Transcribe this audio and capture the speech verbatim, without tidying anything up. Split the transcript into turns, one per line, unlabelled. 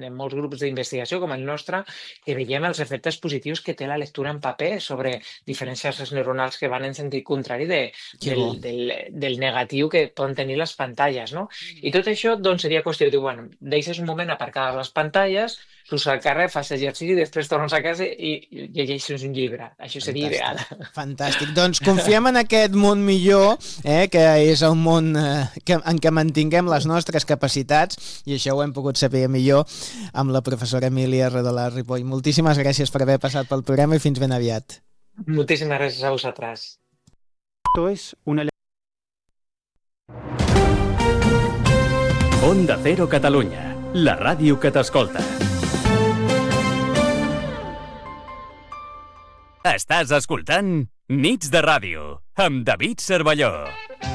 en molts grups d'investigació com el nostre, que veiem els efectes positius que té la lectura en paper sobre diferents xarxes neuronals que van en sentit contrari de, del, del, del negatiu que poden tenir les pantalles, no? I tot això, doncs, seria qüestió de dir, bueno, deixes un moment aparcades les pantalles, surts al carrer, fas exercici, després tornes a casa i llegeixes un llibre. Això seria ideal.
Fantàstic. Doncs confiem en aquest món millor, eh, que és el món eh, que, en què mantinguem les nostres capacitats, i això ho hem pogut saber millor amb la professora Emília Redolà Ripoll. Moltíssimes gràcies per haver passat pel programa i fins ben aviat.
Moltíssimes gràcies a vosaltres.
Esto es una...
Onda Cero Catalunya, la ràdio que t'escolta. Estàs escoltant Nits de Ràdio amb David Cervelló.